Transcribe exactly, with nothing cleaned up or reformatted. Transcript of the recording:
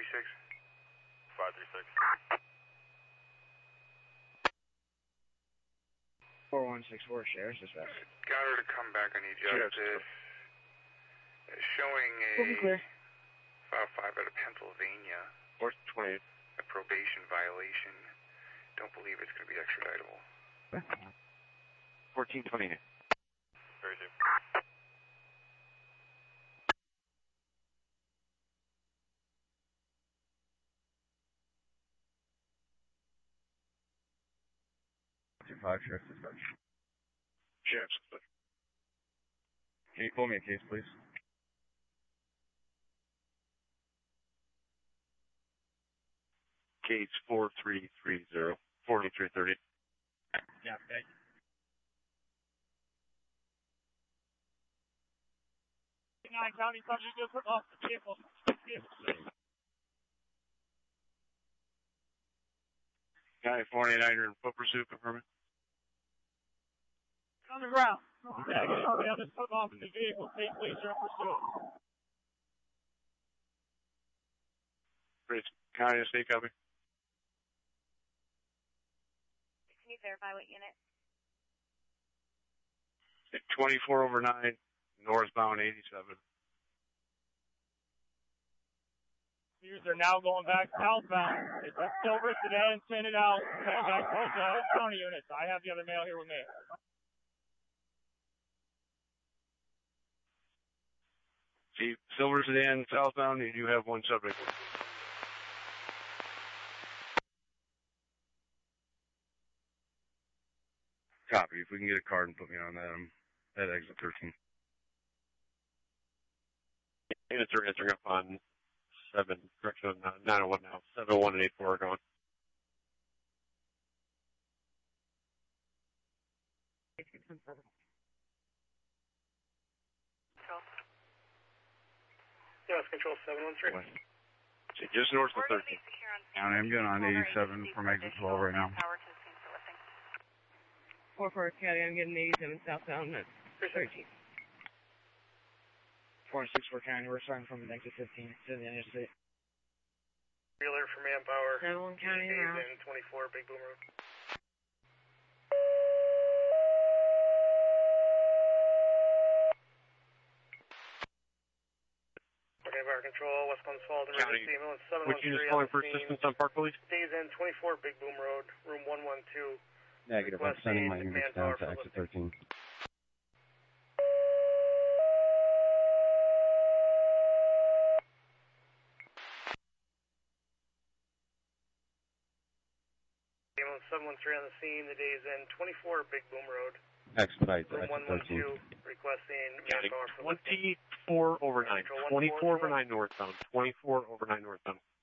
six. five three six. four one six four, Sheriff's Dispatch. Got her to come back on Justice. Showing a We'll be clear. five five out of Pennsylvania. four twenty-eight. A probation violation. Don't believe it's going to be extraditable. fourteen twenty-eight. Very good. two five, Sheriff's Dispatch. Sheriff's Dispatch. Can you pull me a case, please? Case four three three zero, forty-three thirty. Yeah, okay. Nine County subject just took off the vehicle. Guy forty-nine in foot pursuit, confirming. On the ground. Okay, sorry, I just took off in the vehicle. State police are in pursuit. Bridge County and State copy. Can you verify what unit? twenty-four over nine, northbound eighty-seven. Users are now going back southbound. It's a silver sedan, send it out. Back close to the county units. I have the other mail here with me. See, silver sedan, southbound, and you have one subject. Copy. If we can get a card and put me on that, I'm at exit thirteen. Units are answering up on seven, correction, nine oh one now. seven one and eight four are going. Yes, control seven one three. See, just north of thirteen. County, I'm going on eighty-seven from exit twelve right now. four four County, I'm getting eighty-seven southbound at thirteen. four six four County, we're starting from exit fifteen to the interstate. Wheeler for manpower. seven one County now. In twenty-four, Big Boom Road. Okay, Fire Control, westbound Falls, emergency, ambulance seven one three. Which unit's calling for assistance on Park Police? Days in twenty-four, Big Boom Road, room one one two. Negative, I'm sending my units down to exit thirteen. Ambulance seven one three on the scene, the days in twenty-four, Big Boom Road. Expedite to Room exit one one thirteen. two, requesting County, manpower for lifting. twenty-four over nine. twenty-four over nine northbound. twenty-four over nine northbound.